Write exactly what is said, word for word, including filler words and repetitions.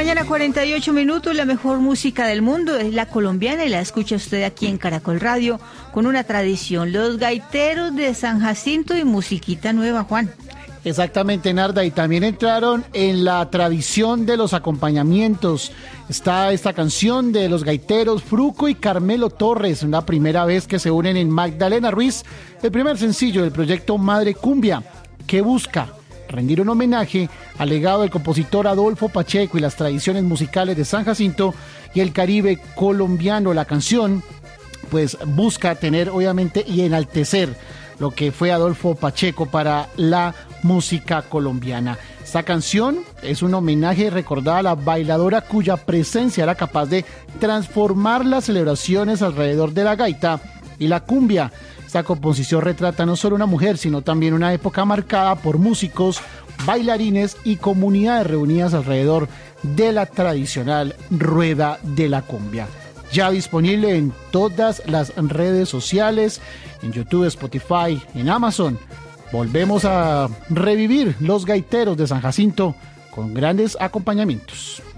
mañana, cuarenta y ocho minutos. La mejor música del mundo es la colombiana y la escucha usted aquí en Caracol Radio con una tradición. Los gaiteros de San Jacinto y musiquita nueva, Juan. Exactamente, Narda, y también entraron en la tradición de los acompañamientos. Está esta canción de los gaiteros Fruco y Carmelo Torres, la primera vez que se unen en Magdalena Ruiz, el primer sencillo del proyecto Madre Cumbia, que busca rendir un homenaje al legado del compositor Adolfo Pacheco y las tradiciones musicales de San Jacinto y el Caribe colombiano. La canción pues busca tener obviamente y enaltecer lo que fue Adolfo Pacheco para la música colombiana. Esta canción es un homenaje y recordar a la bailadora cuya presencia era capaz de transformar las celebraciones alrededor de la gaita y la cumbia. Esta composición retrata no solo una mujer, sino también una época marcada por músicos, bailarines y comunidades reunidas alrededor de la tradicional rueda de la cumbia. Ya disponible en todas las redes sociales, en YouTube, Spotify, en Amazon. Volvemos a revivir los gaiteros de San Jacinto con grandes acompañamientos.